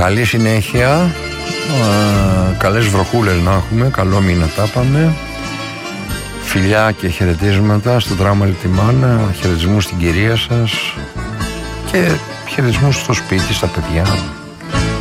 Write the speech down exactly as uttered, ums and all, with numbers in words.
Καλή συνέχεια. Ε, καλές βροχούλες να έχουμε. Καλό μήνα τα πάμε. Φιλιά και χαιρετίσματα στο δράμα Λιτιμάνα. Χαιρετισμούς στην κυρία σας. Και χαιρετισμούς στο σπίτι, στα παιδιά.